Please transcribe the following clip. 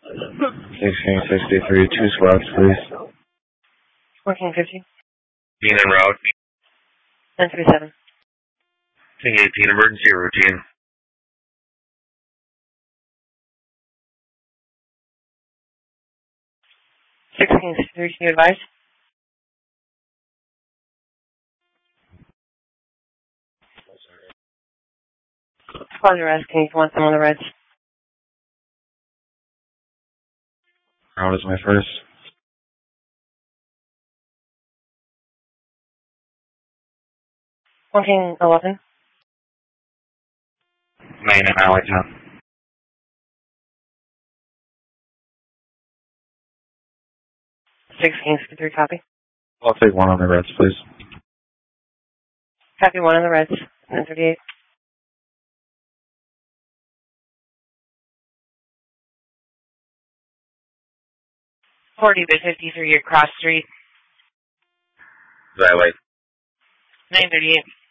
1663, 2 squads, please. 1450. Being en route. 1037. King 18, emergency routine. King 63, can you advise? Squad arrest, King 1, some on the reds. Route is my first. King 11. Main and alley 10. King 63, copy. I'll take 1 on the reds, please. Copy 1 on the reds. 1038. (40/53) across street. Xylite. 938.